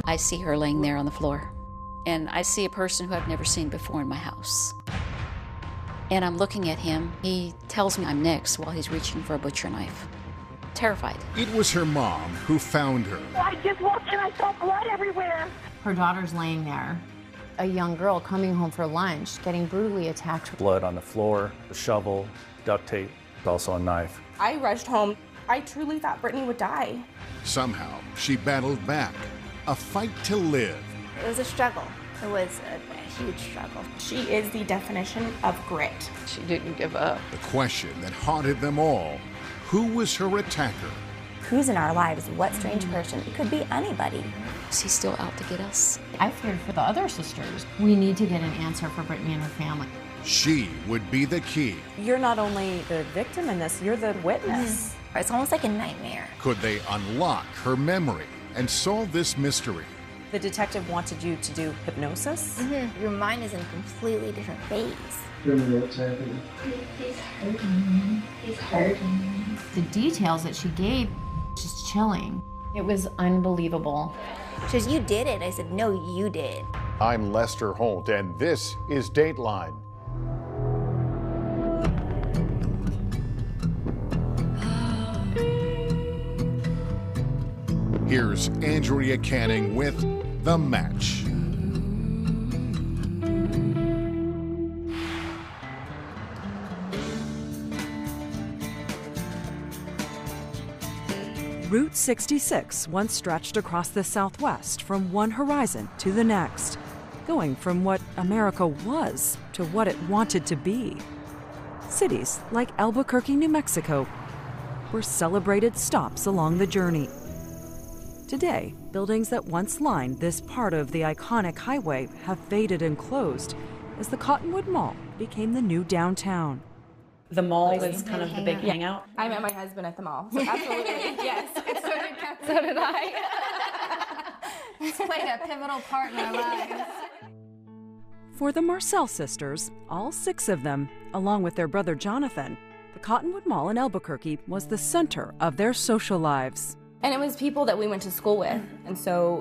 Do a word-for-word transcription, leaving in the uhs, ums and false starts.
I see her laying there on the floor. And I see a person who I've never seen before in my house. And I'm looking at him. He tells me I'm next while he's reaching for a butcher knife. Terrified. It was her mom who found her. I just walked in, I saw blood everywhere. Her daughter's laying there. A young girl coming home for lunch, getting brutally attacked. Blood on the floor, a shovel, duct tape, also a knife. I rushed home. I truly thought Brittany would die. Somehow, she battled back. A fight to live. It was a struggle. It was a, a huge struggle. She is the definition of grit. She didn't give up. The question that haunted them all, who was her attacker? Who's in our lives? What strange person? It could be anybody. Is he still out to get us? I feared for the other sisters. We need to get an answer for Brittany and her family. She would be the key. You're not only the victim in this, you're the witness. Mm-hmm. It's almost like a nightmare. Could they unlock her memory and solve this mystery? The detective wanted you to do hypnosis. Mm-hmm. Your mind is in a completely different phase. I don't know what's happening. He's hurting me. He's hurting me. The details that she gave, just chilling. It was unbelievable. She says, you did it. I said, no, you did. I'm Lester Holt, and this is Dateline. Here's Andrea Canning with The Match. Route sixty-six once stretched across the Southwest from one horizon to the next, going from what America was to what it wanted to be. Cities like Albuquerque, New Mexico, were celebrated stops along the journey. Today, buildings that once lined this part of the iconic highway have faded and closed as the Cottonwood Mall became the new downtown. The mall was kind of the big hangout. I met my husband at the mall, so absolutely, yes. So did Kathy. So did I. It's played a pivotal part in our lives. For the Marcel sisters, all six of them, along with their brother Jonathan, the Cottonwood Mall in Albuquerque was the center of their social lives. And it was people that we went to school with, and so